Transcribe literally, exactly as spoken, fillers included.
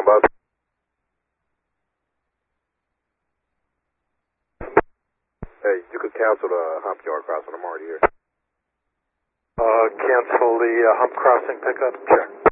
bus. Hey, you could cancel the hump yard crossing. I'm already here. Uh, cancel the uh, hump crossing pickup. Check.